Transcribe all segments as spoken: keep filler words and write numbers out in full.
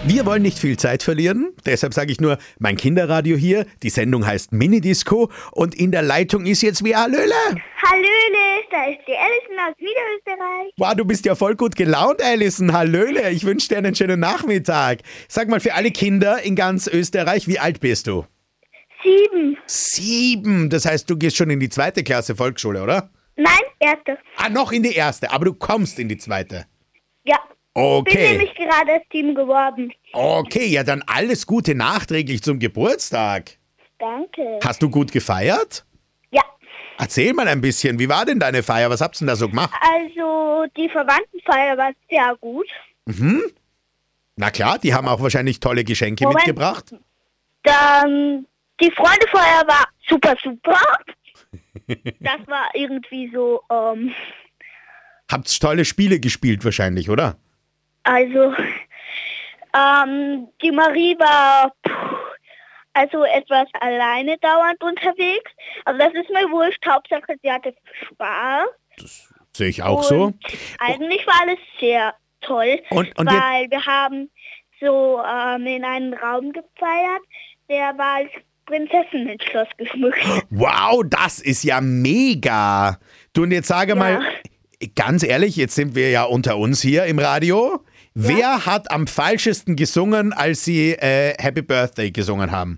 Wir wollen nicht viel Zeit verlieren, deshalb sage ich nur, mein Kinderradio hier, die Sendung heißt Minidisco und in der Leitung ist jetzt wer? Hallöle! Hallöle, da ist die Alison aus Niederösterreich. Wow, du bist ja voll gut gelaunt, Alison. Hallöle, ich wünsche dir einen schönen Nachmittag. Sag mal, für alle Kinder in ganz Österreich, wie alt bist du? Sieben. Sieben, das heißt, du gehst schon in die zweite Klasse Volksschule, oder? Nein, erste. Ah, noch in die erste, aber du kommst in die zweite. Ja. Okay. Ich bin nämlich gerade als Team geworden. Okay, ja dann alles Gute nachträglich zum Geburtstag. Danke. Hast du gut gefeiert? Ja. Erzähl mal ein bisschen, wie war denn deine Feier? Was habt ihr denn da so gemacht? Also, die Verwandtenfeier war sehr gut. Mhm. Na klar, die haben auch wahrscheinlich tolle Geschenke Moment. mitgebracht. Dann, die Freundefeier war super, super. Das war irgendwie so, ähm, Habt tolle Spiele gespielt wahrscheinlich, oder? also, ähm, die Marie war, puh, also etwas alleine dauernd unterwegs. Aber das ist mir wurscht. Hauptsache, sie hatte Spaß. Sehe ich auch so. Und eigentlich war alles sehr toll, Und- und weil wir haben so ähm, in einen Raum gefeiert, der war als Prinzessin ins Schloss geschmückt. Wow, das ist ja mega. Du, und jetzt sage mal, ganz ehrlich, jetzt sind wir ja unter uns hier im Radio. Wer hat am falschesten gesungen, als sie äh, Happy Birthday gesungen haben?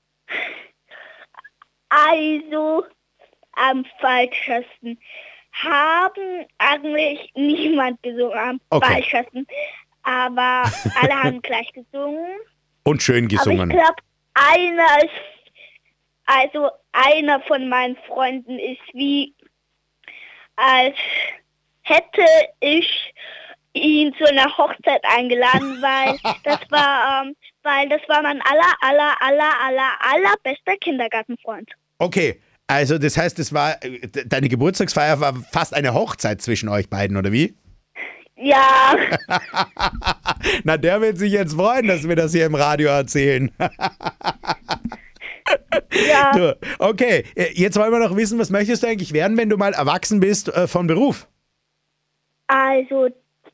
Also am falschesten haben eigentlich niemand gesungen, am Okay. falschesten. Aber alle haben gleich gesungen. Und schön Aber ich gesungen. glaube, einer ist, also einer von meinen Freunden ist wie, als hätte ich ihn zu einer Hochzeit eingeladen, weil das war, ähm, weil das war mein aller, aller, aller, aller, allerbester Kindergartenfreund. Okay, also das heißt, es war äh, de- deine Geburtstagsfeier war fast eine Hochzeit zwischen euch beiden, oder wie? Ja, Na, der wird sich jetzt freuen, dass wir das hier im Radio erzählen. ja, Du, okay, äh, jetzt wollen wir noch wissen, was möchtest du eigentlich werden, wenn du mal erwachsen bist äh, von Beruf? also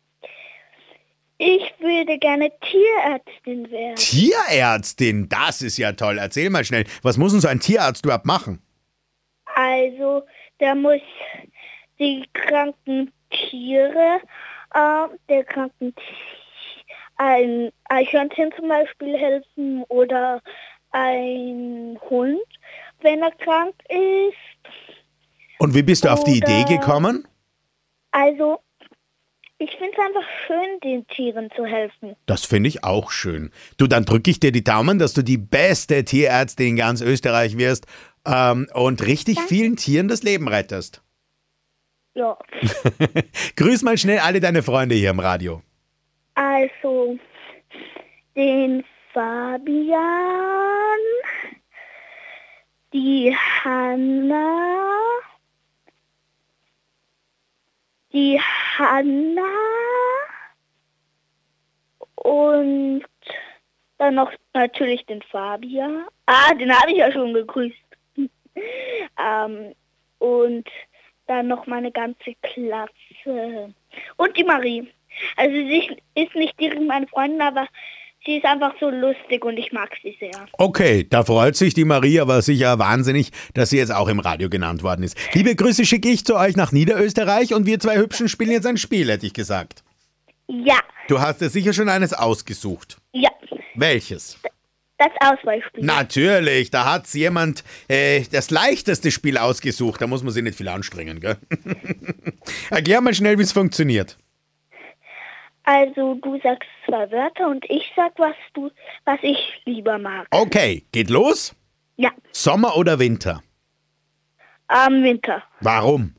ich würde gerne Tierärztin werden. Tierärztin, das ist ja toll. Erzähl mal schnell, was muss denn so ein Tierarzt überhaupt machen? Also, der muss die kranken Tiere, äh, der kranken T- ein Eichhörnchen zum Beispiel helfen oder ein Hund, wenn er krank ist. Und wie bist du auf die Idee Oder- gekommen? Also, ich finde es einfach schön, den Tieren zu helfen. Das finde ich auch schön. Du, dann drücke ich dir die Daumen, dass du die beste Tierärztin in ganz Österreich wirst ähm, und richtig vielen Tieren das Leben rettest. Ja, Grüß mal schnell alle deine Freunde hier im Radio. also den Fabian, die Hanna, die Hanna und dann noch natürlich den Fabian. Ah, den habe ich ja schon gegrüßt. ähm, und dann noch meine ganze Klasse. Und die Marie. Also sie ist nicht direkt meine Freundin, aber sie ist einfach so lustig und ich mag sie sehr. Okay, da freut sich die Maria aber sicher wahnsinnig, dass sie jetzt auch im Radio genannt worden ist. Liebe Grüße schicke ich zu euch nach Niederösterreich und wir zwei Hübschen spielen jetzt ein Spiel, hätte ich gesagt. Ja, Du hast dir sicher schon eines ausgesucht. ja, Welches? das Auswahlspiel. Natürlich, da hat's jemand äh, das leichteste Spiel ausgesucht. Da muss man sich nicht viel anstrengen, gell? Erklär mal schnell, wie es funktioniert. Also du sagst zwei Wörter und ich sag, was du, was ich lieber mag. Okay, geht los? Ja, Sommer oder Winter? am Winter. Warum?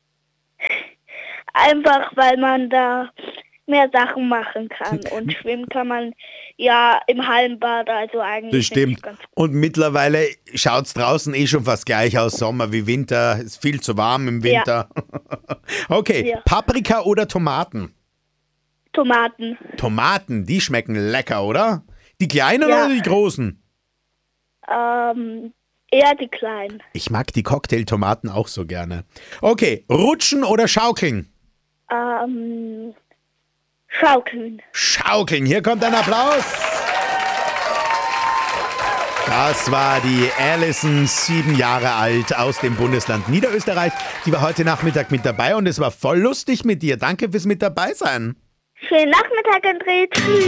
Einfach, weil man da mehr Sachen machen kann. Und schwimmen kann man ja im Hallenbad, also eigentlich Das finde ich stimmt. ganz Und mittlerweile schaut's draußen eh schon fast gleich aus, Sommer wie Winter. Ist viel zu warm im Winter. Okay, Ja. Paprika oder Tomaten? Tomaten. Tomaten, die schmecken lecker, oder? Die kleinen Ja. oder die großen? Ähm, eher die kleinen. Ich mag die Cocktailtomaten auch so gerne. Okay, rutschen oder schaukeln? Ähm, Schaukeln. Schaukeln, hier kommt ein Applaus. Das war die Alison, sieben Jahre alt, aus dem Bundesland Niederösterreich. Die war heute Nachmittag mit dabei und es war voll lustig mit dir. Danke fürs mit dabei sein. Schönen Nachmittag, André. Tschüss.